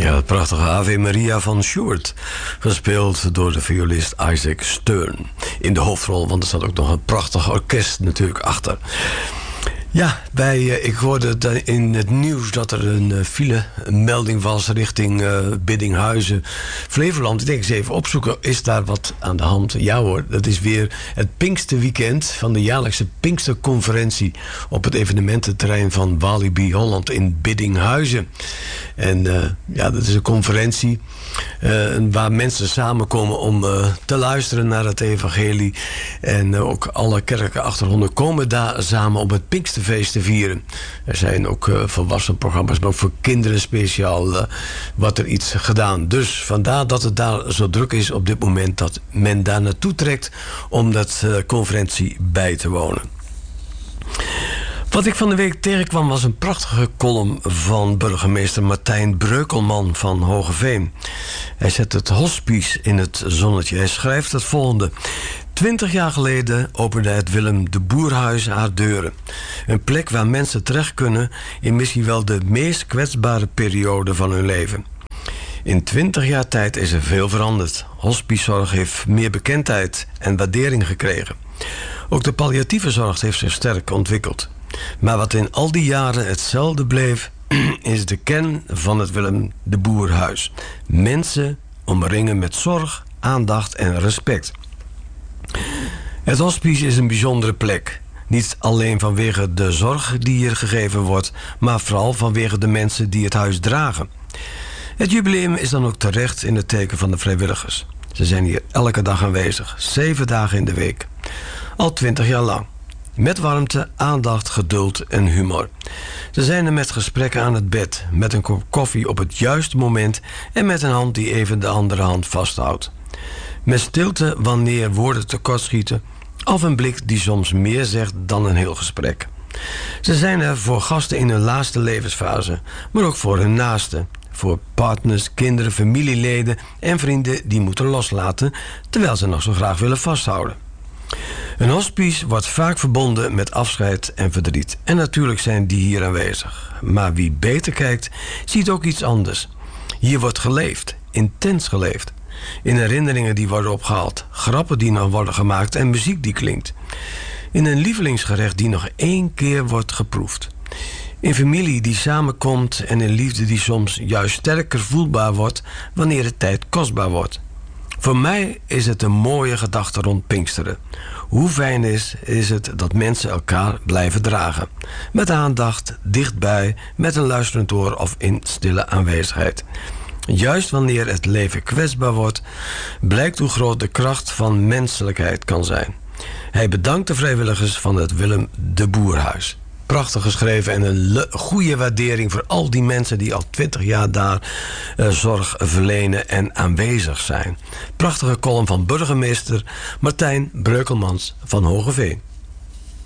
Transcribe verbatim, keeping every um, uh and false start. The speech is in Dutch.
Ja, het prachtige Ave Maria van Schubert. Gespeeld door de violist Isaac Stern. In de hoofdrol, want er staat ook nog een prachtig orkest natuurlijk achter. Ja, bij, uh, ik hoorde in het nieuws dat er een uh, file-melding was richting uh, Biddinghuizen, Flevoland. Ik denk eens even opzoeken, is daar wat aan de hand? Ja hoor, dat is weer het Pinksterweekend van de jaarlijkse Pinksterconferentie op het evenemententerrein van Walibi Holland in Biddinghuizen. En uh, ja, dat is een conferentie uh, waar mensen samenkomen om uh, te luisteren naar het evangelie. En uh, ook alle kerkelijke achtergronden komen daar samen om het Pinksterfeest te vieren. Er zijn ook uh, volwassen programma's, maar ook voor kinderen speciaal uh, wordt er iets gedaan. Dus vandaar dat het daar zo druk is op dit moment dat men daar naartoe trekt om dat uh, conferentie bij te wonen. Wat ik van de week tegenkwam was een prachtige column van burgemeester Martijn Breukelman van Hoogeveen. Hij zet het hospice in het zonnetje. Hij schrijft het volgende. Twintig jaar geleden opende het Willem de Boerhuis haar deuren. Een plek waar mensen terecht kunnen in misschien wel de meest kwetsbare periode van hun leven. In twintig jaar tijd is er veel veranderd. Hospicezorg heeft meer bekendheid en waardering gekregen. Ook de palliatieve zorg heeft zich sterk ontwikkeld. Maar wat in al die jaren hetzelfde bleef, is de kern van het Willem de Boerhuis. Mensen omringen met zorg, aandacht en respect. Het hospice is een bijzondere plek. Niet alleen vanwege de zorg die hier gegeven wordt, maar vooral vanwege de mensen die het huis dragen. Het jubileum is dan ook terecht in het teken van de vrijwilligers. Ze zijn hier elke dag aanwezig, zeven dagen in de week. Al twintig jaar lang. Met warmte, aandacht, geduld en humor. Ze zijn er met gesprekken aan het bed, met een kop koffie op het juiste moment en met een hand die even de andere hand vasthoudt. Met stilte wanneer woorden tekortschieten of een blik die soms meer zegt dan een heel gesprek. Ze zijn er voor gasten in hun laatste levensfase, maar ook voor hun naasten. Voor partners, kinderen, familieleden en vrienden die moeten loslaten terwijl ze nog zo graag willen vasthouden. Een hospice wordt vaak verbonden met afscheid en verdriet. En natuurlijk zijn die hier aanwezig. Maar wie beter kijkt, ziet ook iets anders. Hier wordt geleefd, intens geleefd. In herinneringen die worden opgehaald, grappen die nog worden gemaakt en muziek die klinkt. In een lievelingsgerecht die nog één keer wordt geproefd. In familie die samenkomt en in liefde die soms juist sterker voelbaar wordt wanneer de tijd kostbaar wordt. Voor mij is het een mooie gedachte rond Pinksteren. Hoe fijn is, is het dat mensen elkaar blijven dragen. Met aandacht, dichtbij, met een luisterend oor of in stille aanwezigheid. Juist wanneer het leven kwetsbaar wordt, blijkt hoe groot de kracht van menselijkheid kan zijn. Hij bedankt de vrijwilligers van het Willem de Boerhuis. Prachtig geschreven en een le- goede waardering voor al die mensen die al twintig jaar daar uh, zorg verlenen en aanwezig zijn. Prachtige column van burgemeester Martijn Breukelmans van Hoogeveen.